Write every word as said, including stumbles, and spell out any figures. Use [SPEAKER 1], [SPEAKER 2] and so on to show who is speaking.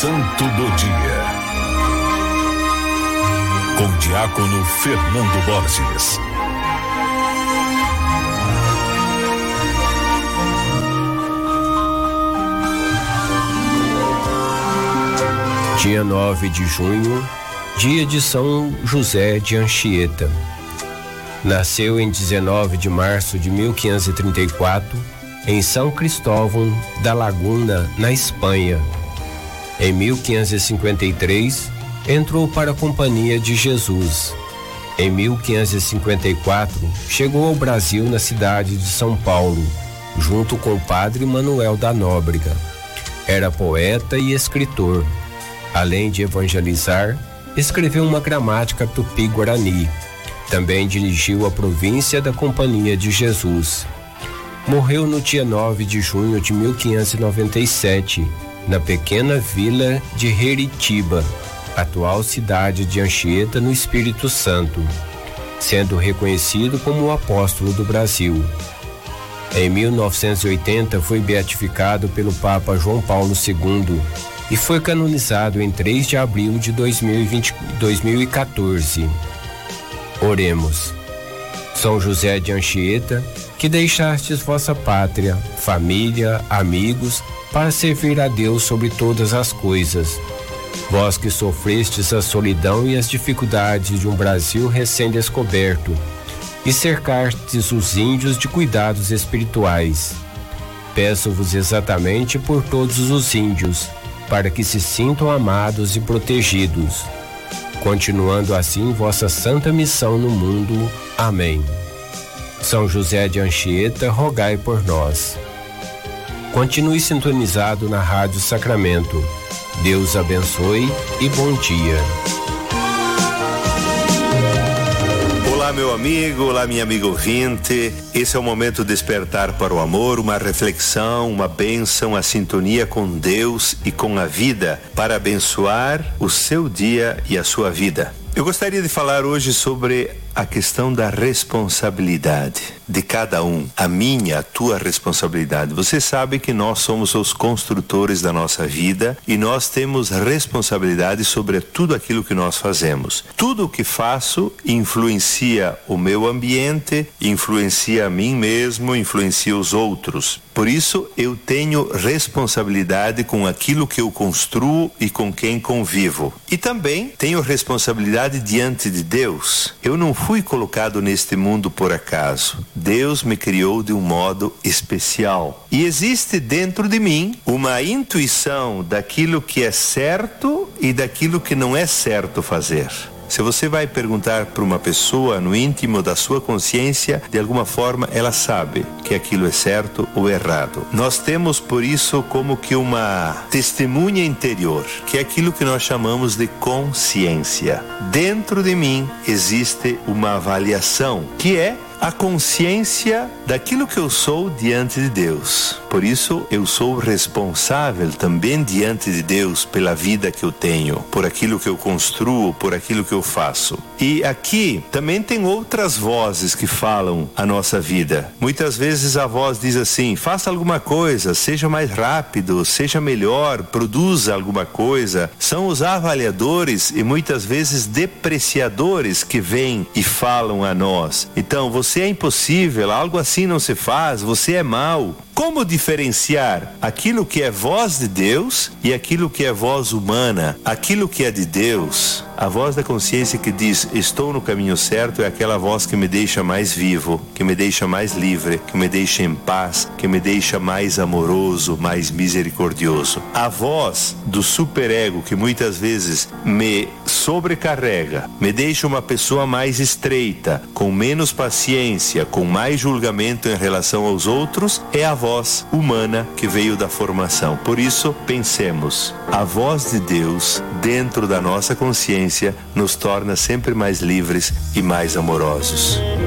[SPEAKER 1] Santo do Dia, com Diácono Fernando Borges.
[SPEAKER 2] Dia nove de junho, dia de São José de Anchieta. Nasceu em dezenove de março de mil quinhentos e trinta e quatro, em São Cristóvão da Laguna, na Espanha. Em mil quinhentos e cinquenta e três, entrou para a Companhia de Jesus. Em mil quinhentos e cinquenta e quatro, chegou ao Brasil na cidade de São Paulo, junto com o padre Manuel da Nóbrega. Era poeta e escritor. Além de evangelizar, escreveu uma gramática tupi-guarani. Também dirigiu a província da Companhia de Jesus. Morreu no dia nove de junho de mil quinhentos e noventa e sete, na pequena vila de Heritiba, atual cidade de Anchieta, no Espírito Santo, sendo reconhecido como o apóstolo do Brasil. Em mil novecentos e oitenta foi beatificado pelo Papa João Paulo segundo e foi canonizado em três de abril de dois mil e vinte, dois mil e quatorze. Oremos. São José de Anchieta, que deixastes vossa pátria, família, amigos, para servir a Deus sobre todas as coisas. Vós que sofrestes a solidão e as dificuldades de um Brasil recém-descoberto e cercastes os índios de cuidados espirituais. Peço-vos exatamente por todos os índios, para que se sintam amados e protegidos, continuando assim vossa santa missão no mundo. Amém. São José de Anchieta, rogai por nós. Continue sintonizado na Rádio Sacramento. Deus abençoe e bom dia.
[SPEAKER 3] Olá, meu amigo, olá, minha amiga ouvinte. Esse é o momento de despertar para o amor, uma reflexão, uma bênção, a sintonia com Deus e com a vida, para abençoar o seu dia e a sua vida. Eu gostaria de falar hoje sobre a questão da responsabilidade de cada um, a minha, a tua responsabilidade. Você sabe que nós somos os construtores da nossa vida e nós temos responsabilidade sobre tudo aquilo que nós fazemos. Tudo o que faço influencia o meu ambiente, influencia a mim mesmo, influencia os outros. Por isso, eu tenho responsabilidade com aquilo que eu construo e com quem convivo. E também tenho responsabilidade diante de Deus. Eu não fui colocado neste mundo por acaso. Deus me criou de um modo especial. E existe dentro de mim uma intuição daquilo que é certo e daquilo que não é certo fazer. Se você vai perguntar para uma pessoa no íntimo da sua consciência, de alguma forma ela sabe que aquilo é certo ou errado. Nós temos por isso como que uma testemunha interior, que é aquilo que nós chamamos de consciência. Dentro de mim existe uma avaliação, que é a consciência daquilo que eu sou diante de Deus. Por isso, eu sou responsável também diante de Deus pela vida que eu tenho, por aquilo que eu construo, por aquilo que eu faço. E aqui também tem outras vozes que falam a nossa vida. Muitas vezes a voz diz assim: faça alguma coisa, seja mais rápido, seja melhor, produza alguma coisa. São os avaliadores e muitas vezes depreciadores que vêm e falam a nós. Então, você é impossível, algo assim não se faz, você é mau. Como diferenciar aquilo que é voz de Deus e aquilo que é voz humana? Aquilo que é de Deus, a voz da consciência que diz estou no caminho certo, é aquela voz que me deixa mais vivo, que me deixa mais livre, que me deixa em paz, que me deixa mais amoroso, mais misericordioso. A voz do superego, que muitas vezes me sobrecarrega, me deixa uma pessoa mais estreita, com menos paciência, com mais julgamento em relação aos outros, é a voz humana que veio da formação. Por isso, pensemos, a voz de Deus dentro da nossa consciência nos torna sempre mais livres e mais amorosos.